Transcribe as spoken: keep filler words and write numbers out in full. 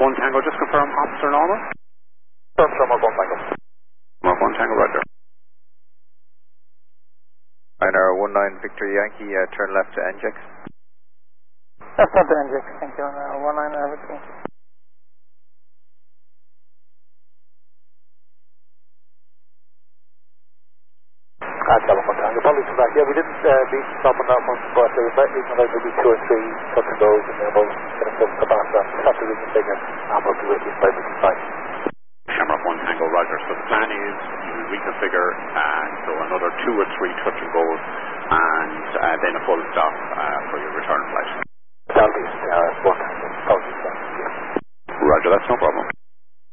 one Tango, just confirm officer normal. Confirm Mark one Tango. Mark one Tango, roger. Ryanair one nine Victor Yankee, uh, turn left to N J X. That's not the N J X, thank you, uh, one nine everything. Ah, telephone Tango, apologies for that. Yeah, we didn't uh, meet to stop on that one, but there was even like maybe two or three touch and goes, and then we'll get them to come after that. That's the reason bigger, and we'll be with you by the time. Shamrock one Tango, roger. So the plan is you reconfigure, uh, so another two or three touch and goes, and uh, then a full stop uh, for your return flight. That'll be uh, one Tango, apologies for that. Roger, that's no problem.